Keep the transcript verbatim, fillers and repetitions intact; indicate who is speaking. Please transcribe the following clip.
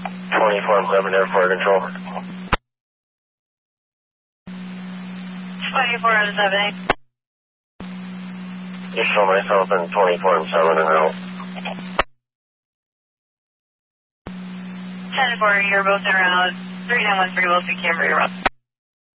Speaker 1: twenty-four eleven Airport Control.
Speaker 2: twenty-four and seven.
Speaker 1: You show myself in twenty-four and seven and out.
Speaker 2: ten four, you're both around three nine one three, we'll see Cambria Road.